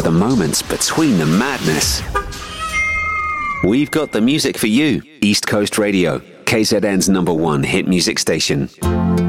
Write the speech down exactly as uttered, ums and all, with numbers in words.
the moments between the madness. We've got the music for you. East Coast Radio, K Z N's number one hit music station.